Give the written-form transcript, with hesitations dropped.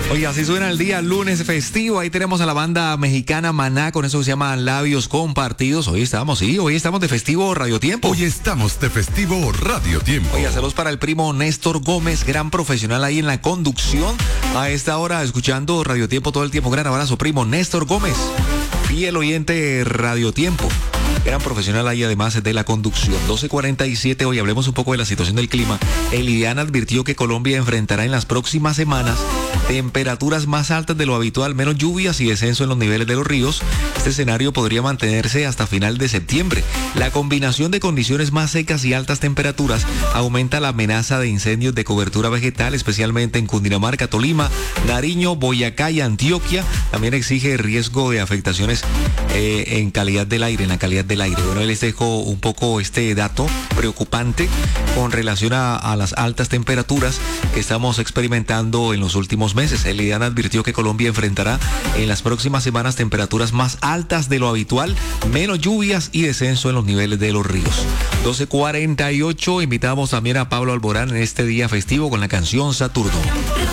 Oye, así suena el día lunes festivo. Ahí tenemos a la banda mexicana Maná con eso que se llama Labios Compartidos. Hoy estamos de festivo Radio Tiempo. Hoy estamos de festivo Radio Tiempo. Oye, saludos para el primo Néstor Gómez, gran profesional ahí en la conducción. A esta hora, escuchando Radio Tiempo todo el tiempo. Gran abrazo, primo Néstor Gómez, fiel oyente Radio Tiempo. Gran profesional ahí además de la conducción. 12:47, hoy hablemos un poco de la situación del clima. El IDEAN advirtió que Colombia enfrentará en las próximas semanas temperaturas más altas de lo habitual, menos lluvias y descenso en los niveles de los ríos. Este escenario podría mantenerse hasta final de septiembre. La combinación de condiciones más secas y altas temperaturas aumenta la amenaza de incendios de cobertura vegetal, especialmente en Cundinamarca, Tolima, Nariño, Boyacá y Antioquia. También exige riesgo de afectaciones en calidad del aire, en la calidad del aire. Bueno, les dejo un poco este dato preocupante con relación a las altas temperaturas que estamos experimentando en los últimos meses. El IDEAN advirtió que Colombia enfrentará en las próximas semanas temperaturas más altas de lo habitual, menos lluvias y descenso en los niveles de los ríos. 12:48, invitamos también a Pablo Alborán en este día festivo con la canción Saturno.